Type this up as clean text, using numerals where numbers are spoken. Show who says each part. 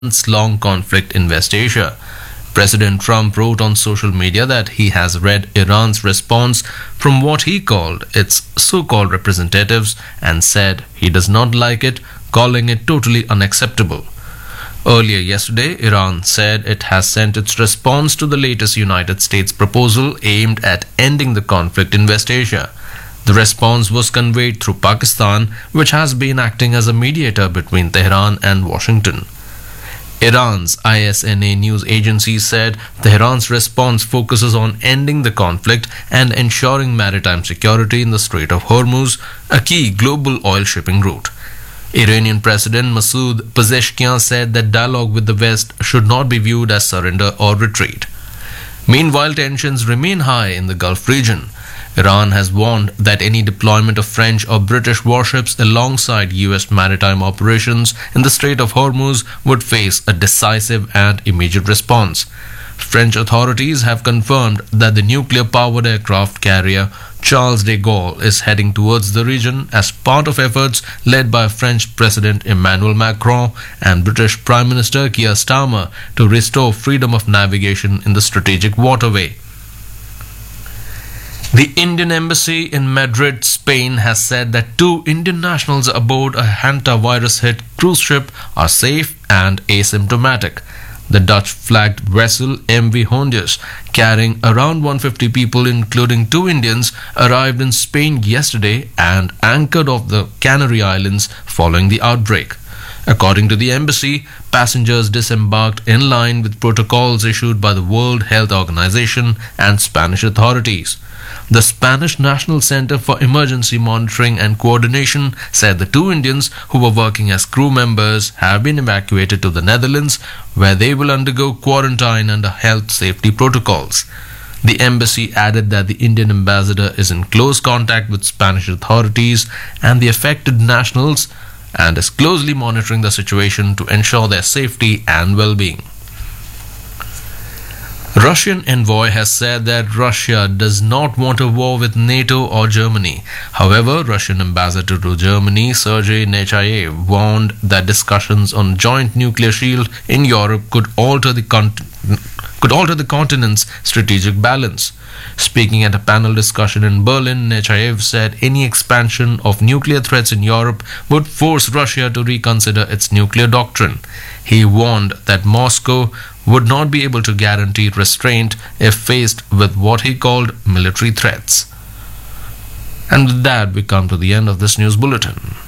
Speaker 1: months-long conflict in West Asia. President Trump wrote on social media that he has read Iran's response from what he called its so-called representatives and said he does not like it, calling it totally unacceptable. Earlier yesterday, Iran said it has sent its response to the latest United States proposal aimed at ending the conflict in West Asia. The response was conveyed through Pakistan, which has been acting as a mediator between Tehran and Washington. Iran's ISNA news agency said Tehran's response focuses on ending the conflict and ensuring maritime security in the Strait of Hormuz, a key global oil shipping route. Iranian President Masoud Pezeshkian said that dialogue with the West should not be viewed as surrender or retreat. Meanwhile, tensions remain high in the Gulf region. Iran has warned that any deployment of French or British warships alongside US maritime operations in the Strait of Hormuz would face a decisive and immediate response. French authorities have confirmed that the nuclear-powered aircraft carrier Charles de Gaulle is heading towards the region as part of efforts led by French President Emmanuel Macron and British Prime Minister Keir Starmer to restore freedom of navigation in the strategic waterway. The Indian Embassy in Madrid, Spain has said that 2 Indian nationals aboard a hantavirus-hit cruise ship are safe and asymptomatic. The Dutch-flagged vessel MV Hondius, carrying around 150 people including 2 Indians, arrived in Spain yesterday and anchored off the Canary Islands following the outbreak. According to the embassy, passengers disembarked in line with protocols issued by the World Health Organization and Spanish authorities. The Spanish National Center for Emergency Monitoring and Coordination said the 2 Indians who were working as crew members have been evacuated to the Netherlands, where they will undergo quarantine under health safety protocols. The embassy added that the Indian ambassador is in close contact with Spanish authorities and the affected nationals and is closely monitoring the situation to ensure their safety and well-being. Russian envoy has said that Russia does not want a war with NATO or Germany. However, Russian ambassador to Germany, Sergei Nechayev, warned that discussions on joint nuclear shield in Europe could alter the continent's strategic balance. Speaking at a panel discussion in Berlin, Nechayev said any expansion of nuclear threats in Europe would force Russia to reconsider its nuclear doctrine. He warned that Moscow would not be able to guarantee restraint if faced with what he called military threats. And with that, we come to the end of this news bulletin.